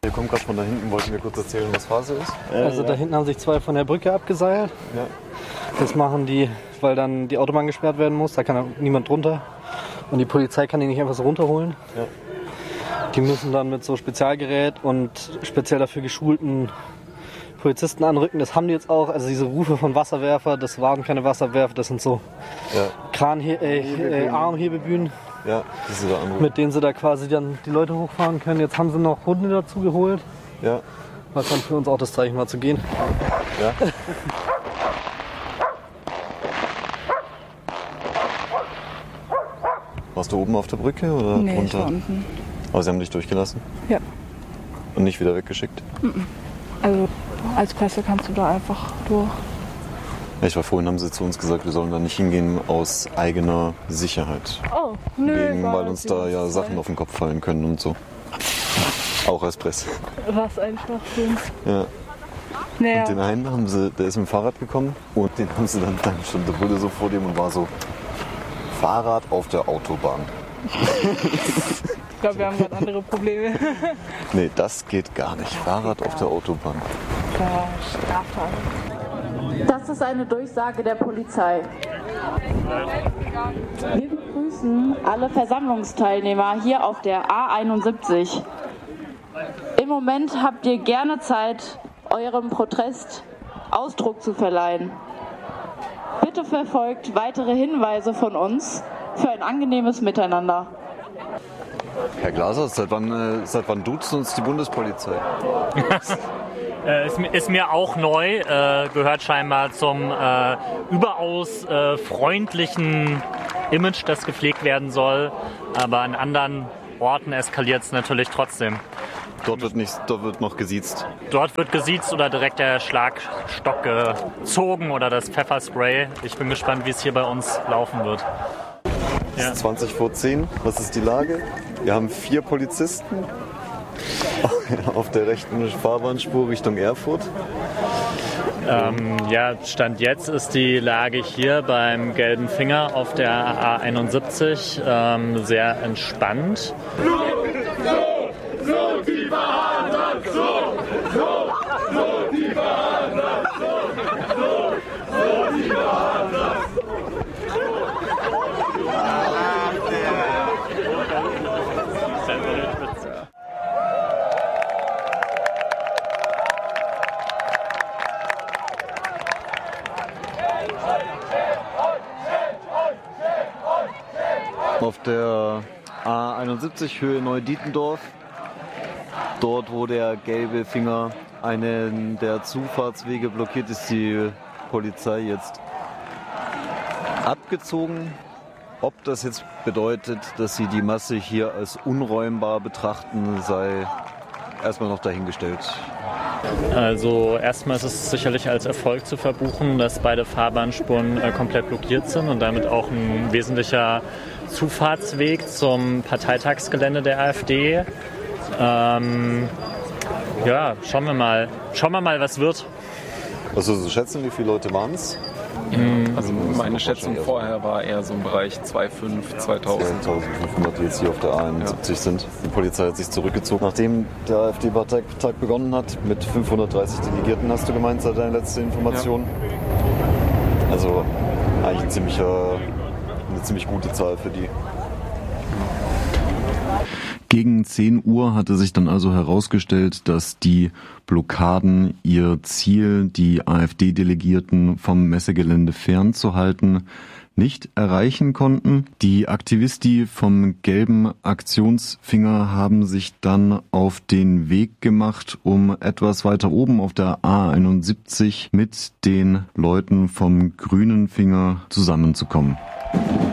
Wir kommen gerade von da hinten, wollten wir kurz erzählen, was Phase ist? Also da hinten haben sich 2 von der Brücke abgeseilt. Ja. Das machen die, weil dann die Autobahn gesperrt werden muss. Da kann auch niemand drunter. Und die Polizei kann die nicht einfach so runterholen. Ja. Die müssen dann mit so Spezialgerät und speziell dafür geschulten Polizisten anrücken. Das haben die jetzt auch. Also diese Rufe von Wasserwerfer, das waren keine Wasserwerfer, das sind so Armhebebühnen, diese da anrufen. mit denen sie da quasi dann die Leute hochfahren können. Jetzt haben sie noch Hunde dazu geholt. Ja. Was dann für uns auch das Zeichen war zu gehen. Ja. Warst du oben auf der Brücke oder Nee, drunter? ich war unten. Aber sie haben dich durchgelassen? Ja. Und nicht wieder weggeschickt? Also als Presse kannst du da einfach durch. Ja, vorhin haben sie zu uns gesagt, wir sollen da nicht hingehen aus eigener Sicherheit. Oh, nö. Weil uns da ja Sachen auf den Kopf fallen können und so. Auch als Presse. Was ein Schwachsinn. Ja. Naja. Und den einen der ist mit dem Fahrrad gekommen und den haben sie dann schon, der wurde so vor dem und war so, Fahrrad auf der Autobahn. Ich glaube, wir haben gerade andere Probleme. Nee, das geht gar nicht. Fahrrad auf der Autobahn. Straftat. Das ist eine Durchsage der Polizei. Wir begrüßen alle Versammlungsteilnehmer hier auf der A71. Im Moment habt ihr gerne Zeit, eurem Protest Ausdruck zu verleihen. Bitte verfolgt weitere Hinweise von uns für ein angenehmes Miteinander. Herr Glaser, seit wann duzt uns die Bundespolizei? Ist mir auch neu, gehört scheinbar zum überaus freundlichen Image, das gepflegt werden soll. Aber an anderen Orten eskaliert es natürlich trotzdem. Dort wird noch gesiezt. Dort wird gesiezt oder direkt der Schlagstock gezogen oder das Pfefferspray. Ich bin gespannt, wie es hier bei uns laufen wird. Es ist 20 vor 10. Was ist die Lage? Wir haben 4 Polizisten auf der rechten Fahrbahnspur Richtung Erfurt. Stand jetzt ist die Lage hier beim Gelben Finger auf der A71 sehr entspannt. Auf der A71 Höhe Neudietendorf, dort wo der Gelbe Finger einen der Zufahrtswege blockiert, ist die Polizei jetzt abgezogen. Ob das jetzt bedeutet, dass sie die Masse hier als unräumbar betrachten, sei erstmal noch dahingestellt. Also erstmal ist es sicherlich als Erfolg zu verbuchen, dass beide Fahrbahnspuren komplett blockiert sind und damit auch ein wesentlicher Zufahrtsweg zum Parteitagsgelände der AfD. Schauen wir mal, was wird. Was würdest du schätzen, wie viele Leute waren es? Also meine Schätzung vorher war eher so im Bereich 2.500, 2.000. 2.500, die jetzt hier auf der A71 sind. Die Polizei hat sich zurückgezogen, nachdem der AfD-Parteitag begonnen hat. Mit 530 Delegierten, hast du gemeint, seit deiner letzten Information. Ja. Also eigentlich eine ziemlich gute Zahl für die. Gegen 10 Uhr hatte sich dann also herausgestellt, dass die Blockaden ihr Ziel, die AfD-Delegierten vom Messegelände fernzuhalten, nicht erreichen konnten. Die Aktivisti vom Gelben Aktionsfinger haben sich dann auf den Weg gemacht, um etwas weiter oben auf der A71 mit den Leuten vom Grünen Finger zusammenzukommen.